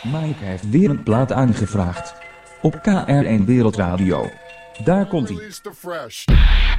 Mike heeft weer een plaat aangevraagd. Op KRN Wereldradio. Daar komt ie.